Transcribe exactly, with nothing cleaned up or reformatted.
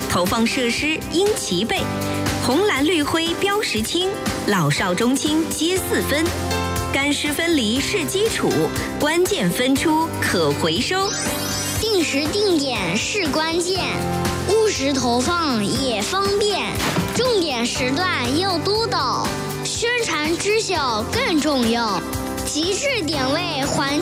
投放设施应齐备，红蓝绿灰标识清，老少中青皆四分。干湿分离是基础，关键分出可回收。 定时定点是关键，务实投放也方便。重点时段要督导，宣传知晓更重要。极致点位环